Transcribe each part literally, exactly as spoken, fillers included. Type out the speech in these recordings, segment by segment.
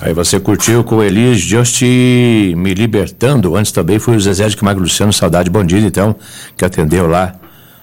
Aí você curtiu com o Elis Just Me Libertando. Antes também foi o Zezé de Camargo Luciano, Saudade Bandida, então, que atendeu lá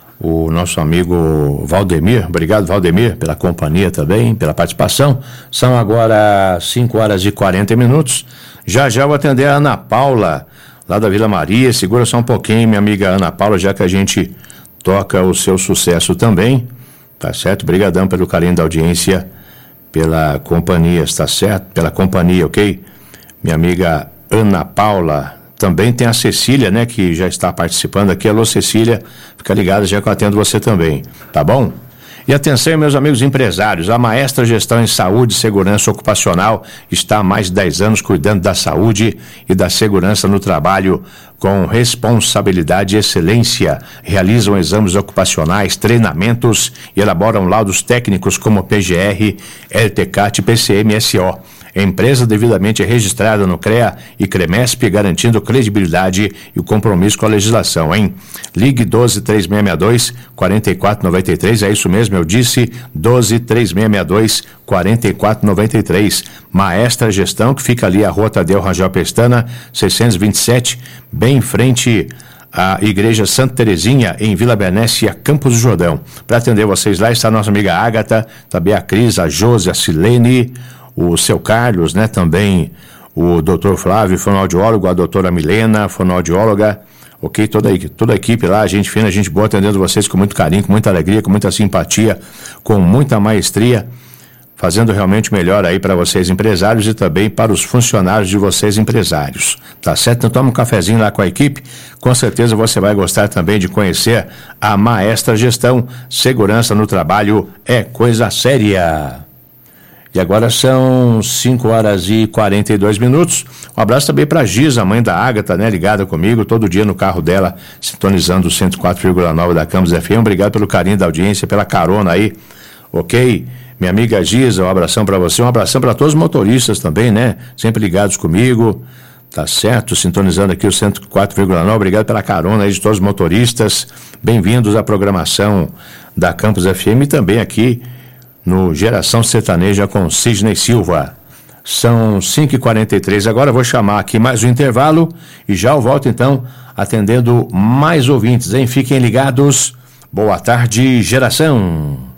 o nosso amigo Valdemir. Obrigado, Valdemir, pela companhia também, pela participação. São agora cinco horas e quarenta minutos. Já já vou atender a Ana Paula, lá da Vila Maria. Segura só um pouquinho, minha amiga Ana Paula, já que a gente toca o seu sucesso também. Tá certo? Obrigadão pelo carinho da audiência, pela companhia, está certo? Pela companhia, ok? Minha amiga Ana Paula. Também tem a Cecília, né, que já está participando aqui. Alô, Cecília, fica ligada já que eu atendo você também, tá bom? E atenção, meus amigos empresários, a Maestra Gestão em Saúde e Segurança Ocupacional está há mais de dez anos cuidando da saúde e da segurança no trabalho com responsabilidade e excelência. Realizam exames ocupacionais, treinamentos e elaboram laudos técnicos como P G R, L T C A T e P C M S O. Empresa devidamente registrada no CREA e CREMESP, garantindo credibilidade e o compromisso com a legislação, hein? Ligue doze, três seis seis dois, quatro quatro nove três, é isso mesmo, eu disse, doze, três seis seis dois, quatro quatro nove três. Maestra Gestão, que fica ali a Rua Tadeu Rangel Pestana, seiscentos e vinte e sete, bem em frente a Igreja Santa Terezinha, em Vila Bernécia, Campos do Jordão. Para atender vocês lá está a nossa amiga Ágata, também a Cris, a Josi, a Silene, o seu Carlos, né, também o doutor Flávio, fonoaudiólogo, a doutora Milena, fonoaudióloga, ok, toda, toda a equipe lá, gente fina, gente boa, atendendo vocês com muito carinho, com muita alegria, com muita simpatia, com muita maestria, fazendo realmente melhor aí para vocês empresários e também para os funcionários de vocês empresários, tá certo? Então toma um cafezinho lá com a equipe, com certeza você vai gostar também de conhecer a Maestra Gestão. Segurança no trabalho é coisa séria. E agora são cinco horas e quarenta e dois minutos. Um abraço também para a Giza, mãe da Ágata, né? Ligada comigo todo dia no carro dela, sintonizando o cento e quatro vírgula nove da Campos F M. Obrigado pelo carinho da audiência, pela carona aí, ok? Minha amiga Giza, um abração para você, um abração para todos os motoristas também, né? Sempre ligados comigo, tá certo? Sintonizando aqui o cento e quatro vírgula nove. Obrigado pela carona aí de todos os motoristas. Bem-vindos à programação da Campos F M e também aqui no Geração Sertaneja com Sidney Silva. São cinco e quarenta e três, agora eu vou chamar aqui mais um intervalo e já eu volto então atendendo mais ouvintes, hein? Fiquem ligados. Boa tarde, Geração.